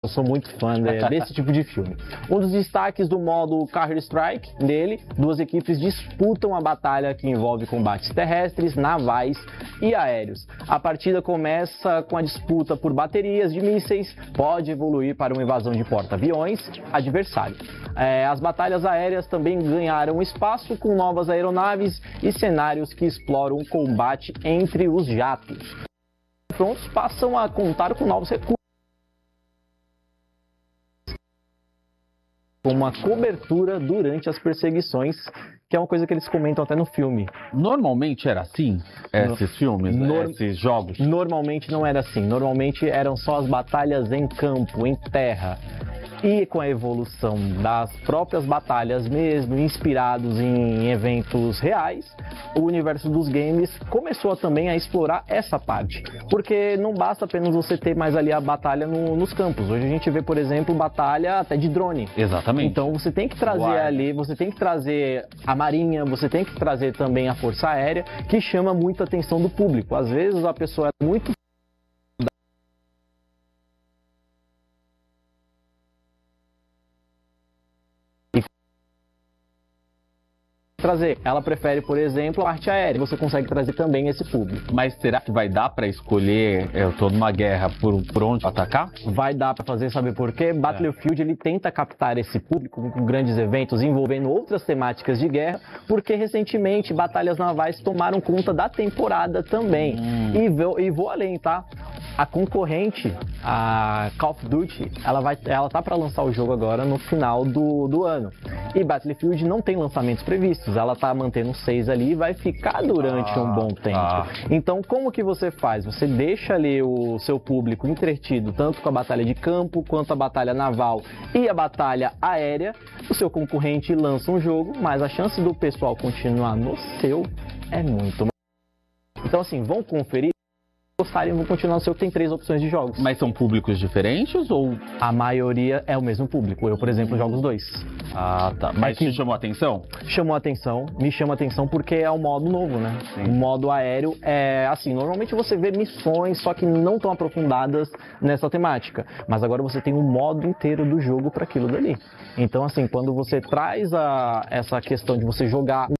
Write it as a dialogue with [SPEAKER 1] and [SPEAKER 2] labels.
[SPEAKER 1] sou muito fã desse tipo de filme. Um dos destaques do modo Counter-Strike, nele, duas equipes disputam a batalha que envolve combates terrestres, navais e aéreos. A partida começa com a disputa por baterias de mísseis, pode evoluir para uma invasão de porta-aviões adversário. As batalhas aéreas também ganharam espaço com novas aeronaves e cenários que exploram o combate entre os jatos. Os confrontos passam a contar com novos recursos, como uma cobertura durante as perseguições, que é uma coisa que eles comentam até no filme.
[SPEAKER 2] Normalmente era assim, esses filmes, esses jogos?
[SPEAKER 1] Normalmente não era assim. Normalmente eram só as batalhas em campo, em terra. E com a evolução das próprias batalhas mesmo, inspirados em eventos reais, o universo dos games começou também a explorar essa parte. Porque não basta apenas você ter mais ali a batalha nos campos. Hoje a gente vê, por exemplo, batalha até de drone.
[SPEAKER 2] Exatamente.
[SPEAKER 1] Então você tem que trazer ali, você tem que trazer a marinha, você tem que trazer também a força aérea, que chama muita atenção do público. Às vezes a pessoa é muito trazer. Ela prefere, por exemplo, a parte aérea. Você consegue trazer também esse público.
[SPEAKER 2] Mas será que vai dar para escolher, toda uma guerra, por onde atacar?
[SPEAKER 1] Vai dar para fazer, sabe por quê? Battlefield ele tenta captar esse público com grandes eventos envolvendo outras temáticas de guerra, porque recentemente batalhas navais tomaram conta da temporada também. E vou além, tá? A concorrente, a Call of Duty, ela tá para lançar o jogo agora no final do ano. E Battlefield não tem lançamentos previstos, ela tá mantendo 6 ali e vai ficar durante um bom tempo. Então, como que você faz? Você deixa ali o seu público entretido, tanto com a batalha de campo, quanto a batalha naval e a batalha aérea. O seu concorrente lança um jogo, mas a chance do pessoal continuar no seu é muito maior. Então, assim, vão conferir. Gostarem, vão continuar no seu, que tem 3 opções de jogos.
[SPEAKER 2] Mas são públicos diferentes ou?
[SPEAKER 1] A maioria é o mesmo público. Eu, por exemplo, jogo os 2.
[SPEAKER 2] Ah, tá. Mas te chamou a atenção?
[SPEAKER 1] Chamou a atenção, me chama a atenção porque é um modo novo, né? Sim. O modo aéreo é assim, normalmente você vê missões, só que não tão aprofundadas nessa temática. Mas agora você tem um modo inteiro do jogo para aquilo dali. Então, assim, quando você traz essa questão de você jogar